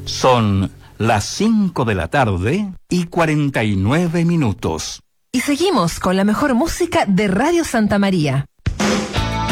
Son las 5 de la tarde y 49 minutos. Y seguimos con la mejor música de Radio Santa María.